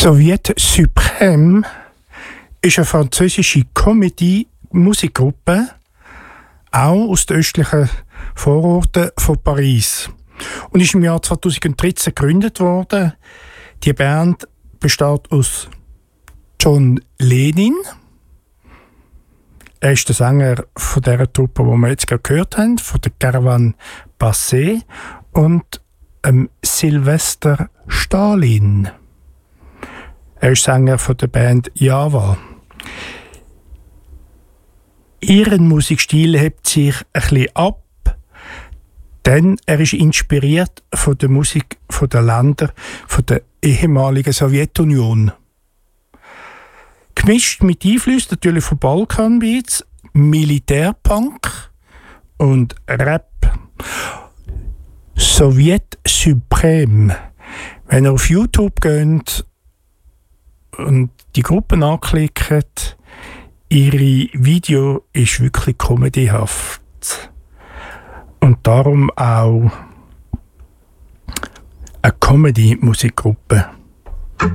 Soviet Supreme ist eine französische Comedy-Musikgruppe, auch aus den östlichen Vororten von Paris. Und ist im Jahr 2013 gegründet worden. Die Band besteht aus John Lenin. Er ist der Sänger von dieser Truppe, die wir jetzt gerade gehört haben, von der Caravan Passé, und Sylvester Stalin. Er ist Sänger von der Band Java. Ihren Musikstil hebt sich ein bisschen ab, denn er ist inspiriert von der Musik der Länder von der ehemaligen Sowjetunion. Gemischt mit Einflüssen natürlich von Balkanbeats, Militärpunk und Rap. Soviet Supreme. Wenn ihr auf YouTube geht und die Gruppen anklickt, ihre Video ist wirklich comedyhaft. Und darum auch eine Comedy-Musikgruppe.